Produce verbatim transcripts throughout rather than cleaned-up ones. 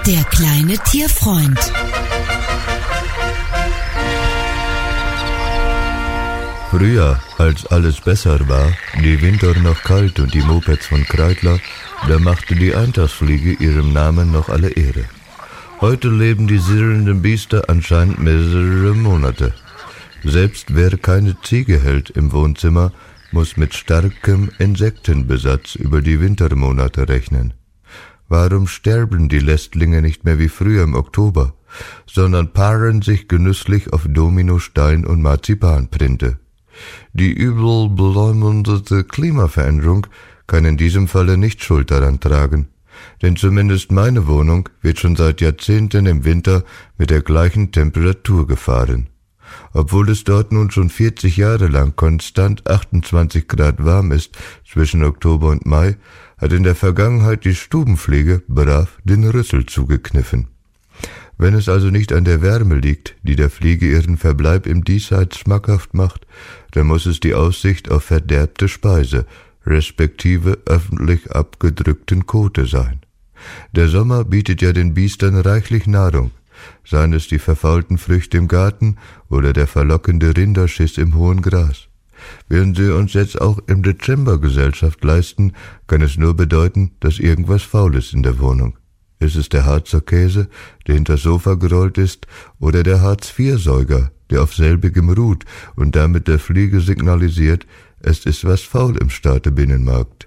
Der kleine Tierfreund. Früher, als alles besser war, die Winter noch kalt und die Mopeds von Kreidler, da machte die Eintagsfliege ihrem Namen noch alle Ehre. Heute leben die sirrenden Biester anscheinend mehrere Monate. Selbst wer keine Ziege hält im Wohnzimmer, muss mit starkem Insektenbesatz über die Wintermonate rechnen. Warum sterben die Lästlinge nicht mehr wie früher im Oktober, sondern paaren sich genüsslich auf Dominostein und Marzipanprinte? Die übel beleumundete Klimaveränderung kann in diesem Falle nicht Schuld daran tragen, denn zumindest meine Wohnung wird schon seit Jahrzehnten im Winter mit der gleichen Temperatur gefahren. Obwohl es dort nun schon vierzig Jahre lang konstant achtundzwanzig Grad warm ist zwischen Oktober und Mai, hat in der Vergangenheit die Stubenfliege brav den Rüssel zugekniffen. Wenn es also nicht an der Wärme liegt, die der Fliege ihren Verbleib im Diesseits schmackhaft macht, dann muss es die Aussicht auf verderbte Speise, respektive öffentlich abgedrückten Kote sein. Der Sommer bietet ja den Biestern reichlich Nahrung, seien es die verfaulten Früchte im Garten oder der verlockende Rinderschiss im hohen Gras. Während sie uns jetzt auch im Dezember Gesellschaft leisten, kann es nur bedeuten, dass irgendwas faul ist in der Wohnung. Ist es der Harzer Käse, der hinters Sofa gerollt ist, oder der Hartz-vier-Säuger, der auf selbigem ruht und damit der Fliege signalisiert, es ist was faul im Staatebinnenmarkt.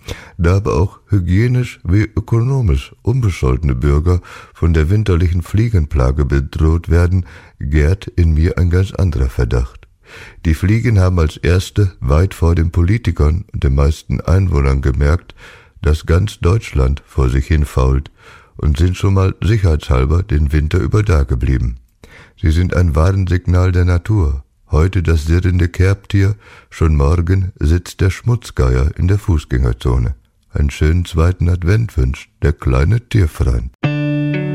Da aber auch hygienisch wie ökonomisch unbescholtene Bürger von der winterlichen Fliegenplage bedroht werden, gärt in mir ein ganz anderer Verdacht. Die Fliegen haben als erste weit vor den Politikern und den meisten Einwohnern gemerkt, dass ganz Deutschland vor sich hin fault, und sind schon mal sicherheitshalber den Winter über dageblieben. Sie sind ein Warnsignal der Natur. Heute das sirrende Kerbtier, schon morgen sitzt der Schmutzgeier in der Fußgängerzone. Einen schönen zweiten Advent wünscht der kleine Tierfreund.